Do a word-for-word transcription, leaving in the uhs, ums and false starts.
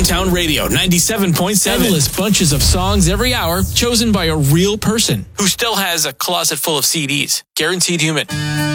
Downtown Radio, ninety-seven point seven. Endless bunches of songs every hour, chosen by a real person who still has a closet full of C Ds. Guaranteed Human.